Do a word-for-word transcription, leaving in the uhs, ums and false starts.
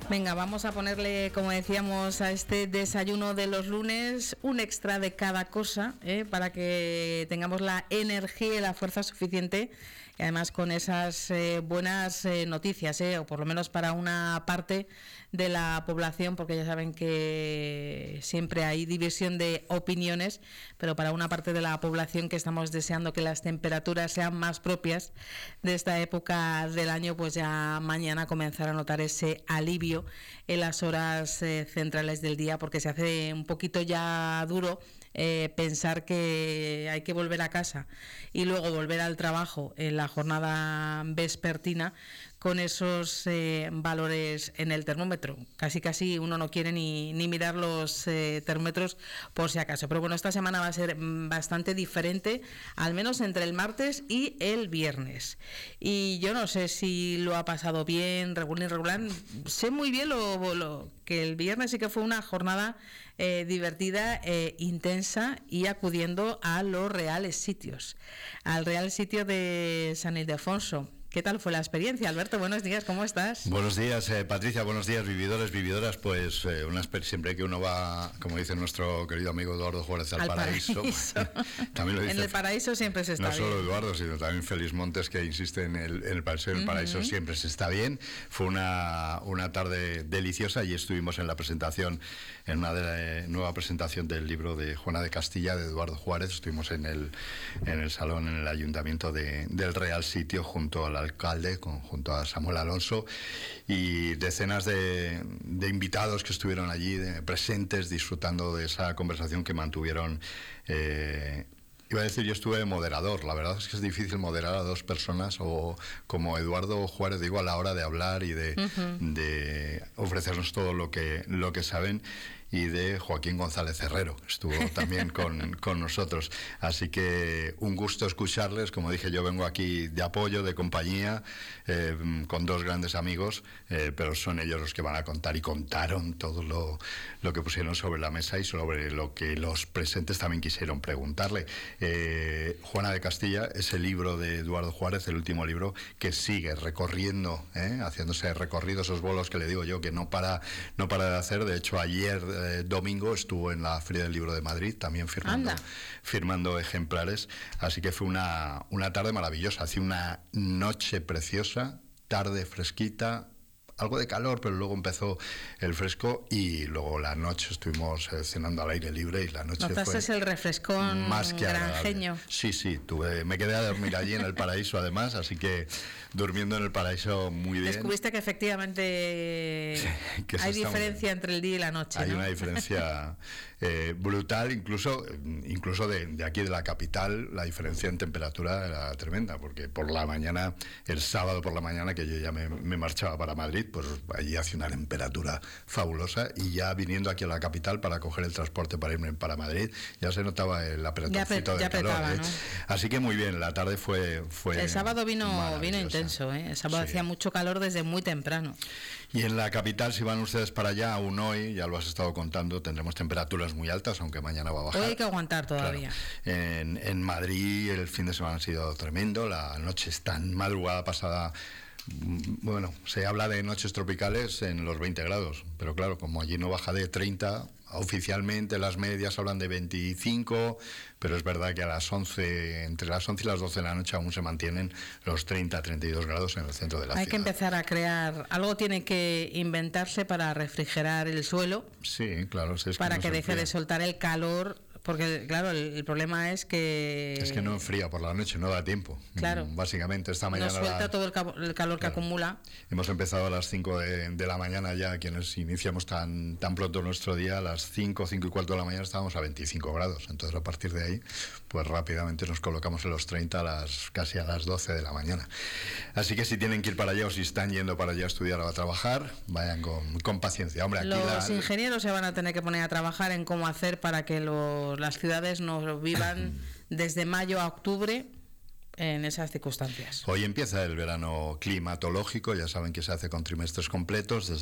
Venga, vamos a ponerle, como decíamos, a este desayuno de los lunes un extra de cada cosa, ¿eh? Para que tengamos la energía y la fuerza suficiente, y además con esas eh, buenas eh, noticias, ¿eh? O por lo menos para una parte de la población, porque ya saben que siempre hay división de opiniones, pero para una parte de la población que estamos deseando que las temperaturas sean más propias de esta época del año, pues ya mañana comenzar a notar ese alivio en las horas eh, centrales del día, porque se hace un poquito ya duro eh, pensar que hay que volver a casa y luego volver al trabajo en la jornada vespertina con esos eh, valores en el termómetro. Casi casi uno no quiere ni, ni mirar los eh, termómetros por si acaso. Pero bueno, esta semana va a ser bastante diferente, al menos entre el martes y el viernes. Y yo no sé si lo ha pasado bien, regular, irregular. Sé muy bien lo, lo que el viernes sí que fue una jornada eh, divertida, eh, intensa, y acudiendo a los reales sitios. Al Real Sitio de San Ildefonso. ¿Qué tal fue la experiencia, Alberto? Buenos días, ¿cómo estás? Buenos días, eh, Patricia, buenos días, vividores, vividoras. Pues eh, una siempre que uno va, como dice nuestro querido amigo Eduardo Juárez, al, al paraíso. paraíso. También lo dice, en el paraíso siempre se está no bien. No solo Eduardo, sino también Félix Montes, que insiste en el, en el paraíso. En el paraíso uh-huh. siempre se está bien. Fue una, una tarde deliciosa y estuvimos en la presentación, en una de la, nueva presentación del libro de Juana de Castilla, de Eduardo Juárez. Estuvimos en el, en el salón, en el ayuntamiento de, del Real Sitio, junto al alcalde, con, junto a Samuel Alonso, y decenas de, de invitados que estuvieron allí de, presentes, disfrutando de esa conversación que mantuvieron. Eh, Iba a decir, yo estuve de moderador. La verdad es que es difícil moderar a dos personas, o como Eduardo Juárez, digo, a la hora de hablar y de, uh-huh. de ofrecernos todo lo que, lo que saben, y de Joaquín González Herrero, estuvo también con, con nosotros. Así que un gusto escucharles. Como dije, yo vengo aquí de apoyo, de compañía, eh, con dos grandes amigos, eh, pero son ellos los que van a contar, y contaron todo lo, lo que pusieron sobre la mesa y sobre lo que los presentes también quisieron preguntarle. Eh, Juana de Castilla, ese libro de Eduardo Juárez, el último libro, que sigue recorriendo, eh, haciéndose recorridos, esos bolos que le digo yo, que no para, no para de hacer. De hecho, ayer eh, domingo estuvo en la Feria del Libro de Madrid, también firmando, firmando ejemplares. Así que fue una, una tarde maravillosa. Hacía una noche preciosa, tarde fresquita, algo de calor, pero luego empezó el fresco, y luego la noche estuvimos eh, cenando al aire libre, y la noche ¿Notaste fue el refrescón más que granjeño? Agradable. Sí, sí, tuve, me quedé a dormir allí en el paraíso, además, así que durmiendo en el paraíso muy bien. Descubriste que efectivamente sí, que hay diferencia entre el día y la noche, Hay ¿no? una diferencia eh, brutal, incluso, incluso de, de aquí de la capital, la diferencia en temperatura era tremenda, porque por la mañana, el sábado por la mañana, que yo ya me, me marchaba para Madrid, pues allí hace una temperatura fabulosa, y ya viniendo aquí a la capital para coger el transporte para irme para Madrid, ya se notaba el apretocito de calor, apretaba, ¿eh? ¿no? Así que muy bien, la tarde fue fue el sábado vino vino intenso, ¿eh? El sábado sí. Hacía mucho calor desde muy temprano. Y en la capital, si van ustedes para allá, aún hoy, ya lo has estado contando, tendremos temperaturas muy altas, aunque mañana va a bajar. Hoy hay que aguantar todavía. Claro. En, en Madrid el fin de semana ha sido tremendo, la noche es tan madrugada pasada. Bueno, se habla de noches tropicales en los veinte grados, pero claro, como allí no baja de treinta, oficialmente las medias hablan de veinticinco, pero es verdad que a las once, entre las once y las doce de la noche aún se mantienen los treinta a treinta y dos grados en el centro de la Hay ciudad. Hay que empezar a crear, algo tiene que inventarse para refrigerar el suelo. Sí, claro. Es para que, que no deje de soltar el calor, porque claro, el, el problema es que... Es que no enfría por la noche, no da tiempo. Claro. Básicamente esta mañana... No suelta la... todo el, cabo, el calor claro. que acumula. Hemos empezado a las cinco de, de la mañana ya, quienes iniciamos tan, tan pronto nuestro día, a las cinco, cinco y cuarto de la mañana estábamos a veinticinco grados. Entonces a partir de ahí, pues rápidamente nos colocamos en los treinta, a las, casi a las doce de la mañana. Así que si tienen que ir para allá, o si están yendo para allá a estudiar o a trabajar, vayan con, con paciencia. Hombre, aquí los la... ingenieros se van a tener que poner a trabajar en cómo hacer para que los, las ciudades no vivan desde mayo a octubre en esas circunstancias. Hoy empieza el verano climatológico, ya saben que se hace con trimestres completos, desde